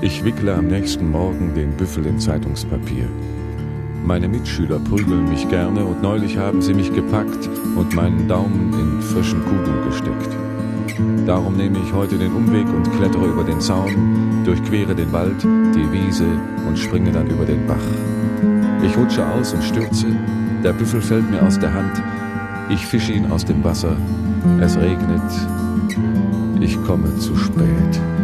Ich wickle am nächsten Morgen den Büffel in Zeitungspapier. Meine Mitschüler prügeln mich gerne und neulich haben sie mich gepackt und meinen Daumen in frischen Kugeln gesteckt. Darum nehme ich heute den Umweg und klettere über den Zaun, durchquere den Wald, die Wiese und springe dann über den Bach. Ich rutsche aus und stürze, der Büffel fällt mir aus der Hand, ich fische ihn aus dem Wasser, es regnet, ich komme zu spät.